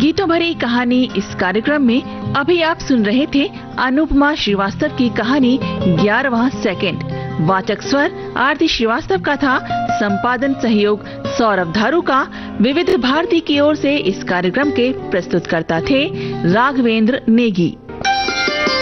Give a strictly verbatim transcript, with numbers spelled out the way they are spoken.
गीतों भरी कहानी इस कार्यक्रम में अभी आप सुन रहे थे अनुपमा श्रीवास्तव की कहानी ग्यारहवां सेकंड। वाचक स्वर आरती श्रीवास्तव का था। संपादन सहयोग सौरभ धारू का। विविध भारती की ओर से इस कार्यक्रम के प्रस्तुतकर्ता थे राघवेंद्र नेगी।